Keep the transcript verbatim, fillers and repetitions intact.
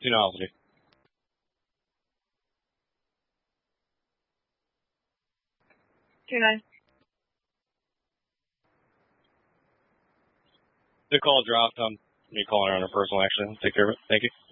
two novelty. Two nine. The call dropped. Um, me calling her on her personal, actually. I'll take care of it. Thank you.